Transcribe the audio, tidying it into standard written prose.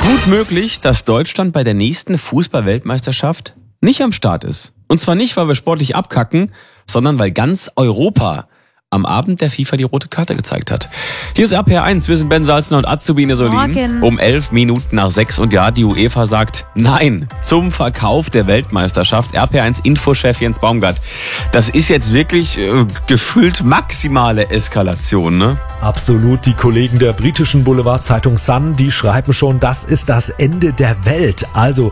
Gut möglich, dass Deutschland bei der nächsten Fußball-Weltmeisterschaft nicht am Start ist. Und zwar nicht, weil wir sportlich abkacken, sondern weil ganz Europa am Abend der FIFA die rote Karte gezeigt hat. Hier ist RPR1, wir sind Ben Salzner und Azubine Solin. Morgen. Um 11 Minuten nach 6 und ja, die UEFA sagt Nein zum Verkauf der Weltmeisterschaft. RPR1 Infochef Jens Baumgart. Das ist jetzt wirklich gefühlt maximale Eskalation, ne? Absolut. Die Kollegen der britischen Boulevardzeitung Sun, die schreiben schon, das ist das Ende der Welt. Also